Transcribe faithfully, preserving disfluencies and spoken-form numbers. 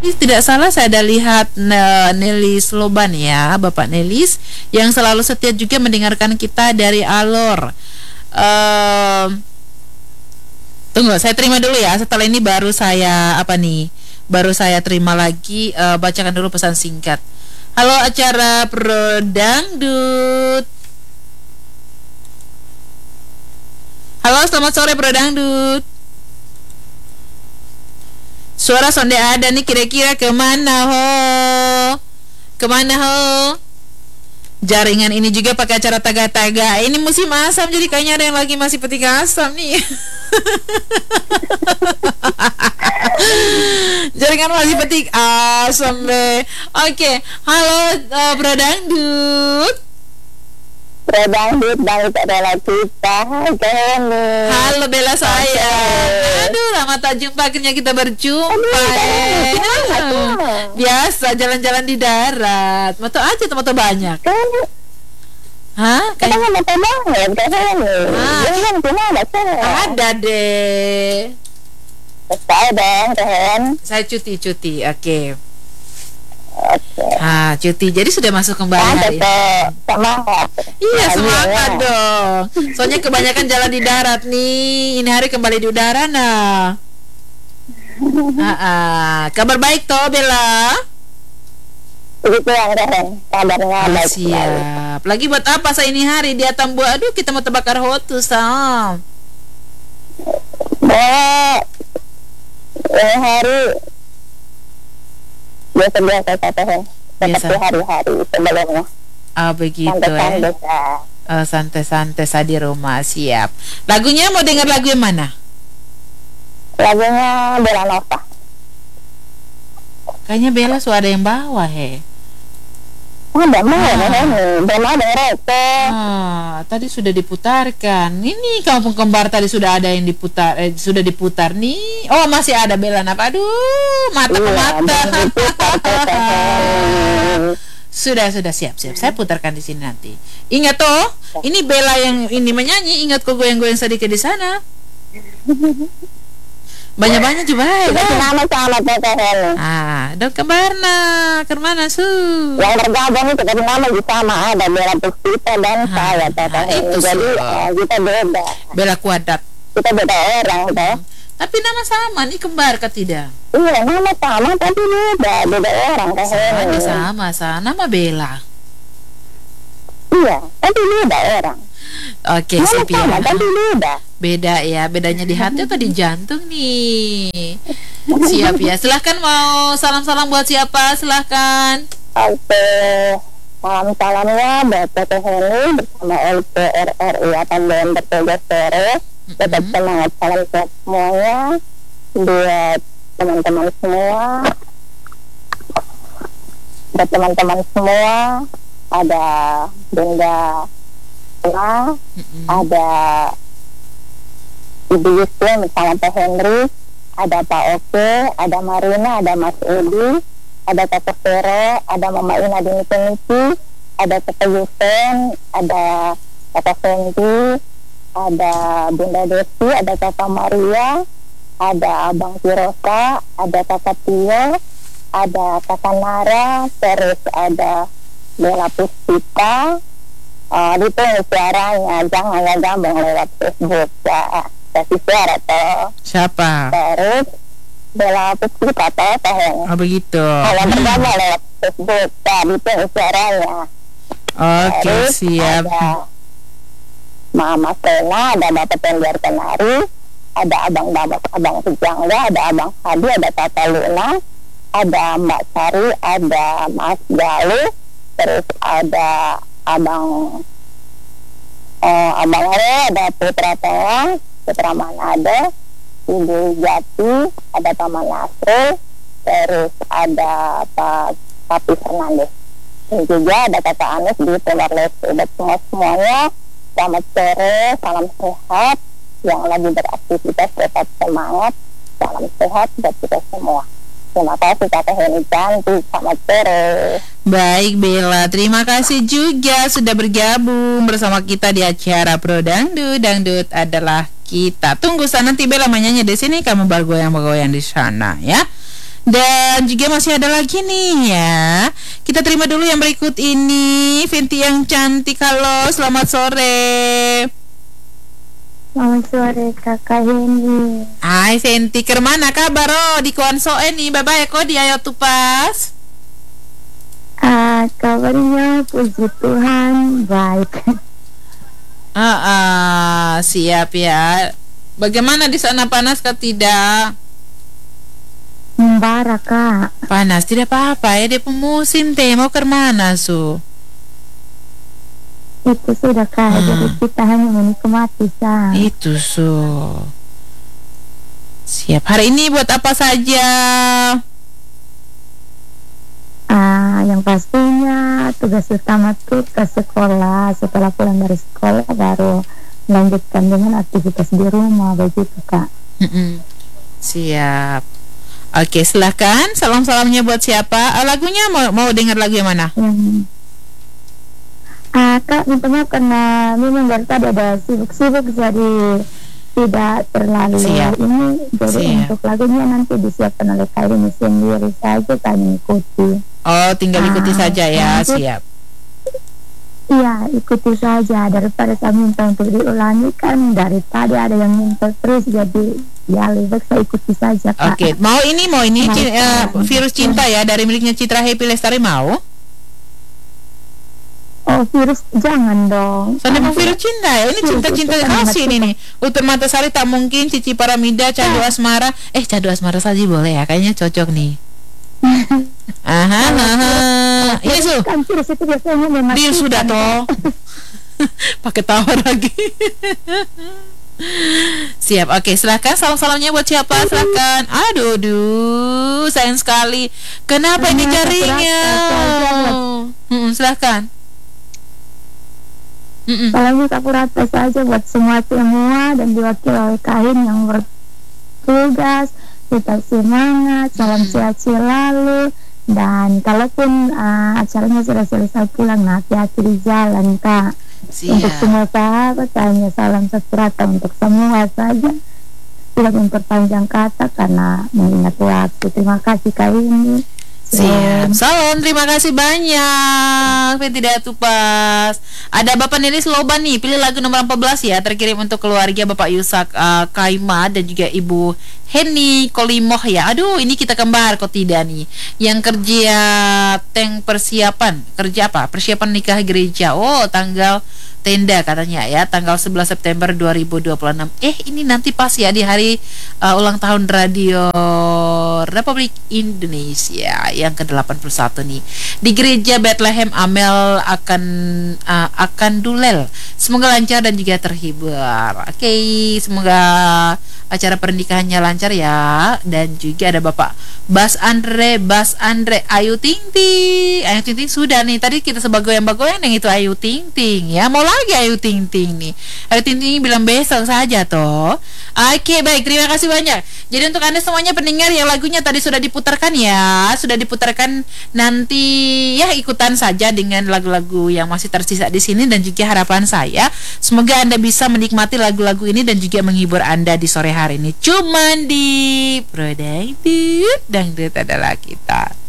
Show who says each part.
Speaker 1: Ini tidak salah saya ada lihat N- Nelis Loban ya, Bapak Nelis yang selalu setia juga mendengarkan kita dari Alor. Ehm, tunggu, saya terima dulu ya. Setelah ini baru saya apa nih? Baru saya terima lagi. Eh, bacakan dulu pesan singkat. Halo acara Pro Dangdut. Halo, selamat sore Pro Dangdut. Suara sonde ada nih, kira-kira kemana ho? Kemana ho? Jaringan ini juga pakai acara taga-taga. Ini musim asam, jadi kayaknya ada yang lagi masih petik asam nih. Jaringan masih petik asam be. Oke, halo uh, Bro Dangdut.
Speaker 2: Bro Dangdut, Dangdut adalah kita.
Speaker 1: Halo Bella saya. Aduh, lama tak jumpa, akhirnya kita berjumpa. Eh. Biasa jalan-jalan di darat. Moto aja tuh, moto banyak. Hah?
Speaker 2: Kita nggak moto banget,
Speaker 1: Ah, ada deh.
Speaker 2: Saya dong, Ren.
Speaker 1: Saya cuti-cuti, oke.
Speaker 2: Oke.
Speaker 1: Ah, cuti. Jadi sudah masuk kembali hari ini.
Speaker 2: Semangat.
Speaker 1: Iya, semangat dong. Soalnya kebanyakan jalan di darat nih. Ini hari kembali di udara nah. Ah, ah. Kabar baik toh Bella?
Speaker 2: Begitu yang Ren. Kabarnya
Speaker 1: Ah,
Speaker 2: baik.
Speaker 1: siap. Lagi buat apa saya ini hari di Atambu? Aduh, kita mau terbakar hotu sam.
Speaker 2: Oh, yang hari biasa-biasa saja, Ren. Seperti hari-hari sebelumnya.
Speaker 1: Ah, begitu
Speaker 2: Santai-santai.
Speaker 1: eh. Oh, santai-santai saya di rumah, siap. Lagunya mau dengar lagu yang mana?
Speaker 2: Lagunya Bella Nova.
Speaker 1: Kayaknya Bella sudah ada yang bawa he.
Speaker 2: Ada mah ya, Ren. Belum ada rete.
Speaker 1: Ah, tadi sudah diputarkan. Ini Kampung Kembar tadi sudah ada yang diputar, eh, sudah diputar nih. Oh, masih ada Bella Nova. Aduh, mata ke mata. Sudah, sudah siap, siap. Saya putarkan di sini nanti. Ingat toh, ini Bella yang ini menyanyi. Ingat kok goyang-goyang sedikit di sana. Banyak-banyak juga.
Speaker 2: Kita sama-sama Ren.
Speaker 1: Ah, dok Kembarna, kemana su?
Speaker 2: Yang bergabung itu dari nama sama ada Bella Puspita dan
Speaker 1: Ah,
Speaker 2: saya Teteh.
Speaker 1: ah, itu
Speaker 2: Jadi
Speaker 1: sih.
Speaker 2: eh, kita beda.
Speaker 1: Bella Kuadat.
Speaker 2: Kita beda orang toh.
Speaker 1: Tapi nama sama nih, kembar kah tidak?
Speaker 2: Iya, nama sama tapi beda, beda orang Teh.
Speaker 1: Sama, sama, sama. Nama Bella.
Speaker 2: Iya, tapi beda orang.
Speaker 1: Oke,
Speaker 2: Nama
Speaker 1: sip ya.
Speaker 2: sama tapi beda.
Speaker 1: Beda ya, bedanya di hati atau di jantung nih. Siap ya. Silahkan mau salam-salam buat siapa? Silahkan.
Speaker 2: Oke, salam-salamnya buat Teteh Heni bersama L P R R I akan dan bertugas sore. Tetap semangat, salam sehat semuanya buat teman-teman semua. Buat teman-teman semua, ada Bunda Ella, ada Ibu Yustin bersama Pak Henry, ada Pak Oke, ada Marina, ada Mas Edi, ada Tante Vero, ada Mama Ina di Niki, ada Tante Yusen, ada Tante Fendi, ada Bunda Desi, ada Tante Maria, ada Abang Tirosa, ada Tante Tio, ada Kakak Nara, terus ada Bella Puspita. Uh, itu suaranya, jangan ya gambang lewat Facebook ya. Kasih suara toh.
Speaker 1: Siapa?
Speaker 2: Terus Bella Puspita toh toh yang
Speaker 1: Oh, begitu.
Speaker 2: kalau bergabung lewat Facebook ya, itu suaranya.
Speaker 1: Oke,
Speaker 2: Terus
Speaker 1: siap.
Speaker 2: ada Mama Sena, ada Bapak Tendiar Kenari, ada Abang Babak, Abang Sejangga, ada Abang Hadi, ada Tata Luna, ada Mbak Sari, ada Mas Galuh, terus ada Abang eh, Abang Re, ada Putra Tengah, Putra Manado, Ibu Jati, ada Paman Nasrul, terus ada Pak Papi Fernandes. Dan juga ada Kakak Anis di Pondok Leste. Buat semua semuanya, selamat sore, salam sehat. Yang lagi beraktivitas tetap semangat, salam sehat buat kita semua. Terima kasih Kakak Heni cantik, selamat sore.
Speaker 1: Baik Bella, terima kasih juga sudah bergabung bersama kita di acara Pro Dangdut. Dangdut adalah kita. Tunggu sana nanti Bella menyanyi di sini, kamu bergoyang-bergoyang di sana ya. Dan juga masih ada lagi nih ya. Kita terima dulu yang berikut ini. Venti yang cantik, halo, selamat sore.
Speaker 2: Selamat sore kakak Hendy.
Speaker 1: Hai Venti, kemana kabar oh di Kuansoe nih, bye-bye kok di Ayo Tupas.
Speaker 2: Ah, kabarnya puji Tuhan baik.
Speaker 1: Ah, ah, siap ya. Bagaimana di sana, panas kah tidak?
Speaker 2: Membara kak.
Speaker 1: Panas tidak apa-apa ya, dia pemusim teh mau ke mana su?
Speaker 2: Itu sudah kak,
Speaker 1: Hmm.
Speaker 2: jadi kita hanya menikmati sah.
Speaker 1: Itu su. Siap. Hari ini buat apa saja?
Speaker 2: Ah, yang pastinya tugas utama tuh ke sekolah. Setelah pulang dari sekolah baru melanjutkan dengan aktivitas di rumah begitu kak.
Speaker 1: Mm-mm. Siap. Oke, silahkan. Salam-salamnya buat siapa? Ah, lagunya mau mau dengar lagu yang mana?
Speaker 2: Yang ah kak minta maaf karena memang dari tadi ada sibuk-sibuk jadi tidak terlalu
Speaker 1: Siap.
Speaker 2: ini, jadi
Speaker 1: Siap.
Speaker 2: untuk lagunya nanti disiapkan oleh kak ini sendiri saja, kak mengikuti.
Speaker 1: Oh, tinggal ikuti
Speaker 2: Ah,
Speaker 1: saja ya.
Speaker 2: lanjut.
Speaker 1: Siap.
Speaker 2: Iya, ikuti saja daripada saya minta untuk diulangi kan daripada ada yang minta terus, jadi ya lebih baik saya ikuti saja kak.
Speaker 1: Oke, mau ini mau ini
Speaker 2: Mau,
Speaker 1: ci- eh,
Speaker 2: Kak.
Speaker 1: virus cinta ya dari miliknya Citra Happy Lestari mau?
Speaker 2: Oh virus jangan dong.
Speaker 1: Sana mau virus cinta ya. Ini cinta-cinta
Speaker 2: Itu kan
Speaker 1: kasih ini nih. Utur Matasari tak mungkin, Cici Paramida, Candu Asmara. Eh, Candu Asmara saja boleh ya. Kayaknya cocok nih. Aha, aha. Ini su.
Speaker 2: Kan virus itu biasanya memang
Speaker 1: Deal sudah toh. Pakai tawa lagi. Siap. Oke, silakan salam-salamnya buat siapa? Silakan. Aduh, duh, sayang sekali. Kenapa ini
Speaker 2: Ternyata
Speaker 1: jaringnya? Hmm, silakan. Mm-mm.
Speaker 2: Salamnya kapurata saja buat semua semua dan diwakili oleh kain yang bertugas. Tetap semangat, salam sehat selalu. Dan kalaupun uh, acaranya sudah selesai pulang, nah hati-hati di jalan kak. Untuk
Speaker 1: Siap.
Speaker 2: semua sahabat, hanya salam sejahtera untuk semua saja. Tidak memperpanjang kata karena mengingat waktu. Terima kasih kak ini.
Speaker 1: Siap. Salam, terima kasih banyak. Tidak tupas. Ada Bapak Nelis Loban nih, pilih lagu nomor empat belas ya, terkirim untuk keluarga Bapak Yusak uh, Kaima dan juga Ibu Heni Kolimoh ya. Aduh, ini kita kembar kok tidak nih. Yang kerja tank persiapan, kerja apa? Persiapan nikah gereja. Oh, tanggal tenda katanya ya, tanggal sebelas September dua ribu dua puluh enam. Eh, ini nanti pas ya di hari uh, ulang tahun Radio Republik Indonesia yang ke delapan puluh satu nih. Di Gereja Bethlehem Amel akan uh, akan dulel. Semoga lancar dan juga terhibur. Oke, semoga acara pernikahannya lancar ya. Dan juga ada Bapak Bas Andre, Bas Andre, Ayu Ting Ting. Ayu Ting Ting sudah nih. Tadi kita sebagoyang-bagoyang yang itu Ayu Ting Ting ya. Mau lagi Ayu Ting Ting nih. Ayu Ting Ting bilang besok saja toh. Oke, baik, terima kasih banyak. Jadi untuk Anda semuanya pendengar yang lagunya tadi sudah diputarkan ya, sudah diputarkan, nanti ya ikutan saja dengan lagu-lagu yang masih tersisa di sini. Dan juga harapan saya semoga Anda bisa menikmati lagu-lagu ini dan juga menghibur Anda di sore hari ini. Cuman di Pro Dangdut, Dangdut adalah kita.